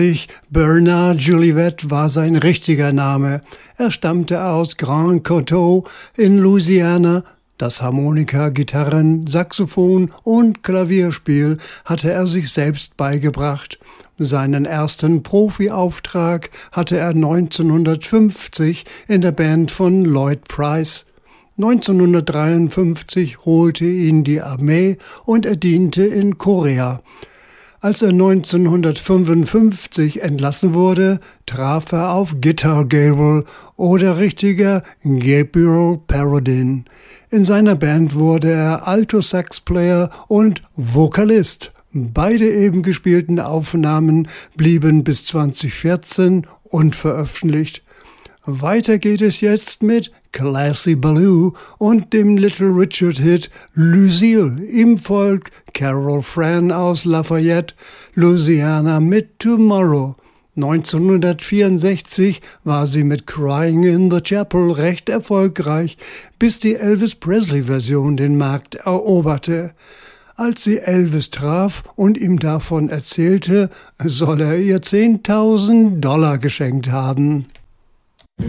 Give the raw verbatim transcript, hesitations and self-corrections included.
Bernard Jolivet war sein richtiger Name. Er stammte aus Grand Coteau in Louisiana. Das Harmonika, Gitarren, Saxophon und Klavierspiel hatte er sich selbst beigebracht. Seinen ersten Profiauftrag hatte er neunzehnhundertfünfzig in der Band von Lloyd Price. neunzehnhundertdreiundfünfzig holte ihn die Armee und er diente in Korea. Als er neunzehnhundertfünfundfünfzig entlassen wurde, traf er auf Guitar Gabriel oder richtiger Gabriel Paradin. In seiner Band wurde er Alto-Sax-Player und Vokalist. Beide eben gespielten Aufnahmen blieben bis zweitausendvierzehn unveröffentlicht. Weiter geht es jetzt mit Classy Ballou und dem Little Richard-Hit Lucille. Ihm folgt Carol Fran aus Lafayette, Louisiana mit Tomorrow. neunzehnhundertvierundsechzig war sie mit Crying in the Chapel recht erfolgreich, bis die Elvis Presley-Version den Markt eroberte. Als sie Elvis traf und ihm davon erzählte, soll er ihr zehntausend Dollar geschenkt haben.